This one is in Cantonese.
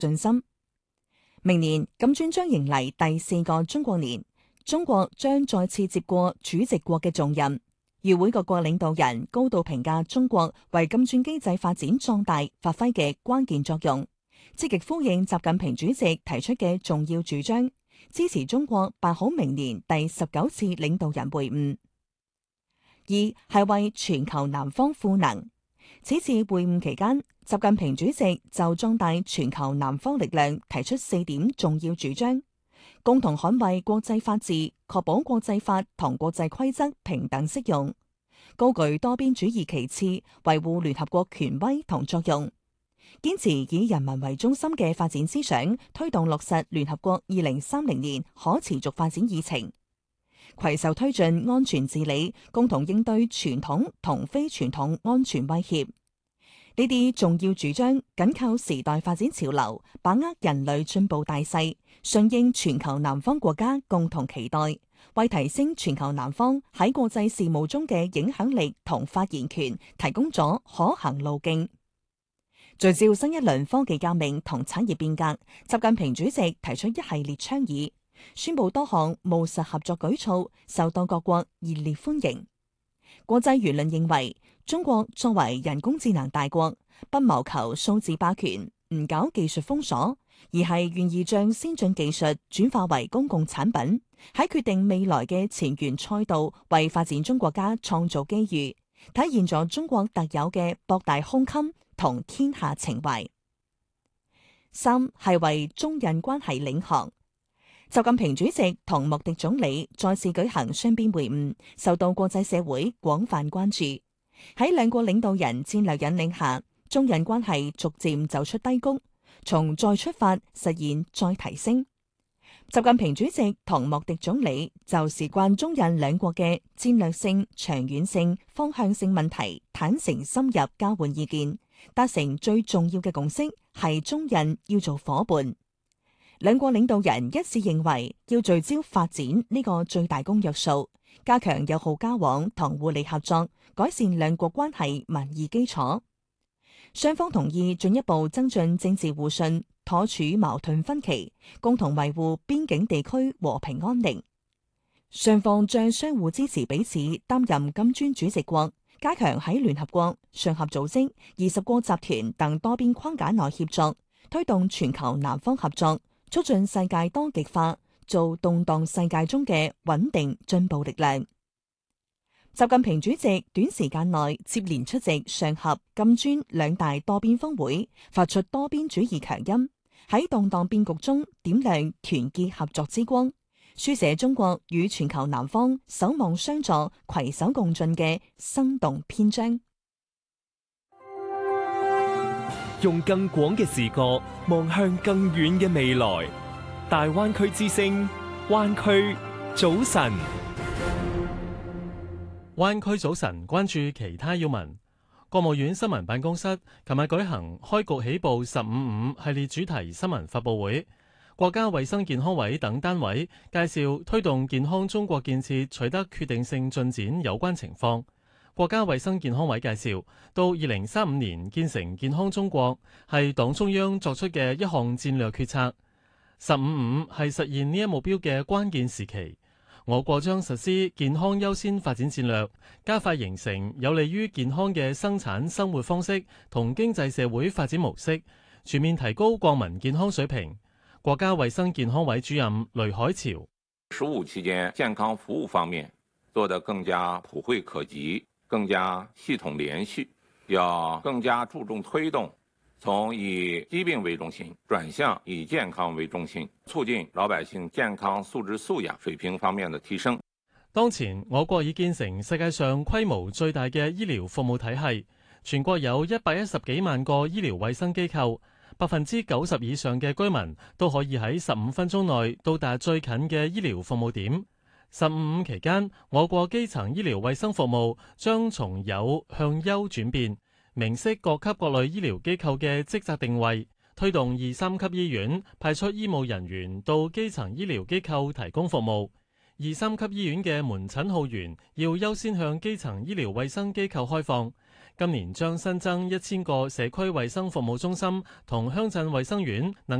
信心。明年金磚將迎嚟第4個中國年，中國將再次接過主席國嘅重任。與會各國領導人高度評價中國為金磚機制發展壯大發揮嘅關鍵作用，積極呼應習近平主席提出嘅重要主張，支持中國辦好明年第19次領導人會晤。二係為全球南方賦能。此次會晤期間，習近平主席就壯大全球南方力量提出4點重要主張，共同捍衛國際法治，確保國際法同國際規則平等適用，高舉多邊主義旗幟，維護聯合國權威同作用，堅持以人民為中心嘅發展思想，推動落實聯合國2030年可持續發展議程，攜手推進安全治理，共同應對傳統同非傳統安全威脅。呢啲重要主張緊靠時代發展潮流，把握人類進步大勢，順應全球南方國家共同期待，為提升全球南方喺國際事務中嘅影響力同發言權提供咗可行路徑。聚焦新一輪科技革命同產業變革，習近平主席提出一系列倡議，宣布多項務實合作舉措，受到各國熱烈歡迎。國際輿論認為，中國作為人工智能大國，不謀求數字霸權，唔搞技術封鎖，而係願意將先進技術轉化為公共產品，喺決定未來嘅前沿賽道，為發展中國家創造機遇，體現咗中國特有嘅博大胸襟同天下情懷。三係為中印關係領航。習近平主席同莫迪總理再次舉行雙邊會晤，受到國際社會廣泛關注。喺兩國領導人戰略引領下，中印關係逐漸走出低谷，從再出發實現再提升。習近平主席同莫迪總理就事關中印兩國嘅戰略性、長遠性、方向性問題坦誠深入交換意見，達成最重要嘅共識係中印要做夥伴。兩國領導人一致認為要聚焦發展呢個最大公約數，加強友好交往同互利合作，改善兩國關係民意基礎。雙方同意進一步增進政治互信，妥處矛盾分歧，共同維護邊境地區和平安寧。雙方將相互支持彼此擔任金磚主席國，加強喺聯合國、上合組織、20國集團等多邊框架內協作，推動全球南方合作，促進世界多極化，做動盪世界中嘅穩定進步力量。習近平主席短時間內接連出席上合、金磚兩大多邊峰會，發出多邊主義強音，喺動盪變局中點亮團結合作之光，書寫中國與全球南方守望相助、攜手共進嘅生動篇章。 用更廣嘅視角望向更遠嘅未來，大灣區之聲，灣區早晨。 灣區早晨，關注其他要聞。國務院新聞辦公室琴日舉行開局起步15.5系列主題新聞發佈會，國家衛生健康委等單位介紹推動健康中國建設取得決定性進展有關情況。國家衛生健康委介紹，到2035年建成健康中國係黨中央作出嘅一項戰略決策。15.5係實現呢一目標嘅關鍵時期。我國將實施健康優先發展戰略，加快形成有利於健康嘅生產生活方式同經濟社會發展模式，全面提高國民健康水平。國家衛生健康委主任雷海潮 15期間健康服務方面做得更加普惠可及，更加系統連續，要更加注重推動從以疾病為中心轉向以健康為中心，促進老百姓健康素質素養水平方面的提升。 當前我國已建成世界上規模最大嘅醫療服務體系，全國有110幾萬個醫療衛生機構，90%以上嘅居民都可以喺15分鐘內到達最近嘅醫療服務點。15.5期間，我國基層醫療衛生服務將從有向優轉變，明晰各級各類醫療機構嘅職責定位，推動2、3級醫院派出醫務人員到基層醫療機構提供服務。2、3級醫院嘅門診號源要優先向基層醫療衛生機構開放， 今年將新增1000個社區衛生服務中心同鄉鎮衛生院，能